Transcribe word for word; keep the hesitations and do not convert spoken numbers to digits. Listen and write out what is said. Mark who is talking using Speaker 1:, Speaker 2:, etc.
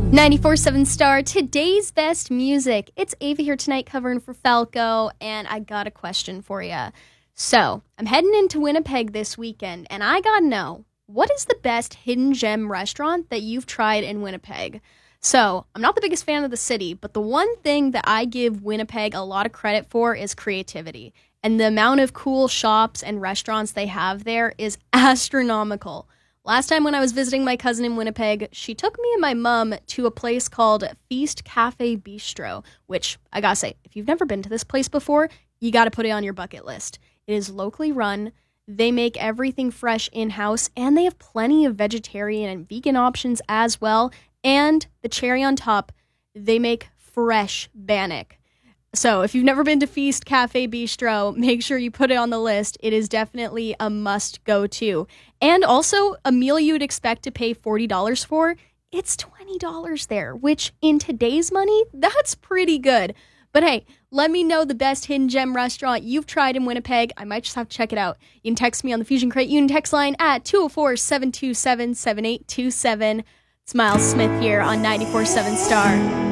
Speaker 1: ninety-four point seven Star, today's best music. It's Ava here tonight covering for Falco, and I got a question for you. So, I'm heading into Winnipeg this weekend, and I gotta know, what is the best hidden gem restaurant that you've tried in Winnipeg? So, I'm not the biggest fan of the city, but the one thing that I give Winnipeg a lot of credit for is creativity. And the amount of cool shops and restaurants they have there is astronomical. Last time when I was visiting my cousin in Winnipeg, she took me and my mom to a place called Feast Cafe Bistro, which, I gotta say, if you've never been to this place before, you gotta put it on your bucket list. It is locally run, they make everything fresh in-house, and they have plenty of vegetarian and vegan options as well, and the cherry on top, they make fresh bannock. So if you've never been to Feast Cafe Bistro, make sure you put it on the list. It is definitely a must-go-to. And also, a meal you would expect to pay forty dollars for, it's twenty dollars there, which in today's money, that's pretty good. But hey, let me know the best hidden gem restaurant you've tried in Winnipeg. I might just have to check it out. You can text me on the Fusion Crate Union text line at two oh four, seven two seven, seven eight two seven. It's Miles Smith here on ninety-four point seven Star.